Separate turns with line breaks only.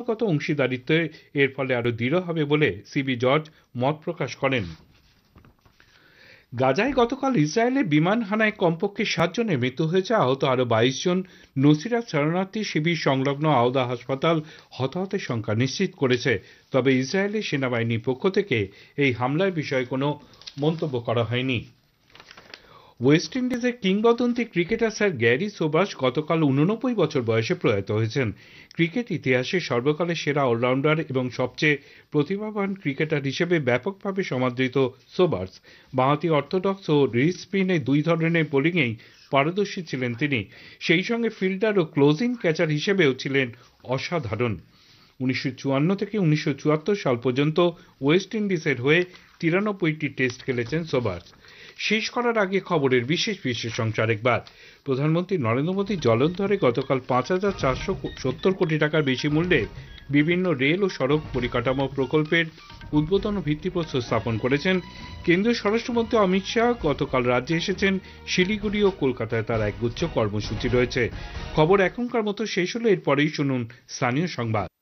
কৌশলগত অংশীদারিত্বে এর ফলে আরও দৃঢ় হবে বলে সিবি জর্জ মত প্রকাশ করেন। গাজায় গতকাল ইসরায়েলের বিমান হানায় কমপক্ষে 7 জনের মৃত্যু হয়েছে, আহত আরও 22 জন। নুসিরাত শরণার্থী শিবির সংলগ্ন আওদা হাসপাতাল হতাহতের সংখ্যা নিশ্চিত করেছে। তবে ইসরায়েলের সেনাবাহিনীর পক্ষ থেকে এই হামলার বিষয়ে কোনো মন্তব্য করা হয়নি। ওয়েস্ট ইন্ডিজের কিংবদন্তি ক্রিকেটার স্যার গ্যারি সোবার্স গতকাল 89 বছর বয়সে প্রয়াত হয়েছেন। ক্রিকেট ইতিহাসে সর্বকালের সেরা অলরাউন্ডার এবং সবচেয়ে প্রতিভাবান ক্রিকেটার হিসেবে ব্যাপকভাবে সমাদৃত সোবার্স বাঁহাতি অর্থোডক্স ও রিস্ট স্পিনে দুই ধরনের বোলিংয়েই পারদর্শী ছিলেন তিনি। সেই সঙ্গে ফিল্ডার ও ক্লোজিং ক্যাচার হিসেবেও ছিলেন অসাধারণ। 1954 থেকে 1974 সাল পর্যন্ত ওয়েস্ট ইন্ডিজের হয়ে 93টি টেস্ট খেলেছেন সোবার্স। শেষ করার আগে খবরের বিশেষ বিশেষাংশ আরেকবার। প্রধানমন্ত্রী নরেন্দ্র মোদী জলন্ধরে গতকাল 5,470 কোটি টাকার বেশি মূল্যে বিভিন্ন রেল ও সড়ক পরিকাঠামো প্রকল্পের উদ্বোধন ও ভিত্তিপ্রস্তর স্থাপন করেছেন। কেন্দ্রীয় স্বরাষ্ট্রমন্ত্রী অমিত শাহ গতকাল রাজ্যে এসেছেন। শিলিগুড়ি ও কলকাতায় তার একগুচ্ছ কর্মসূচি রয়েছে। খবর এখনকার মতো শেষ হলো, এরপরেই শুনুন স্থানীয় সংবাদ।